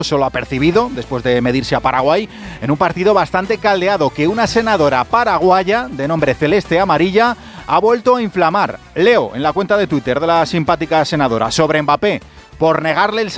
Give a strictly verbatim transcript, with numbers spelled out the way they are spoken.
se lo ha percibido después de medirse a Paraguay en un partido bastante caldeado que una senadora paraguaya de nombre Celeste Amarilla ha vuelto a inflamar. Leo en la cuenta de Twitter de la simpática senadora sobre Mbappé por negarle el